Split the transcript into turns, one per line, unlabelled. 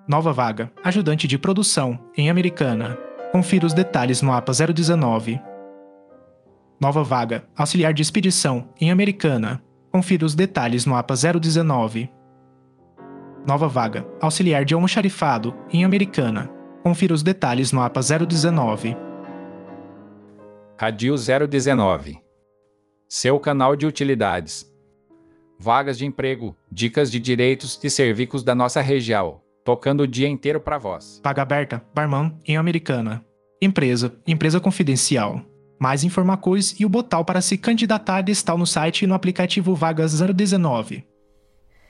Nova vaga, ajudante de produção, em Americana. Confira os detalhes no APA 019. Nova vaga, auxiliar de expedição, em Americana. Confira os detalhes no APA 019. Nova vaga, auxiliar de almoxarifado, em Americana. Confira os detalhes no APA 019.
Radio 019. Seu canal de utilidades. Vagas de emprego, dicas de direitos e serviços da nossa região, tocando o dia inteiro para vós.
Vaga aberta, barman, em Americana. Empresa confidencial. Mais informações e o botão para se candidatar está no site e no aplicativo Vagas 019.